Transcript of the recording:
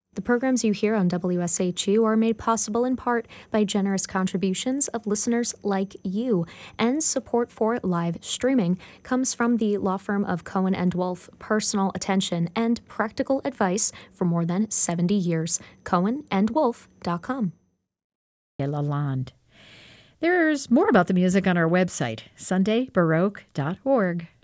The programs you hear on WSHU are made possible in part by generous contributions of listeners like you, and support for live streaming comes from the law firm of Cohen & Wolf, personal attention and practical advice for more than 70 years. CohenandWolf.com. Lalonde. There's more about the music on our website, sundaybaroque.org.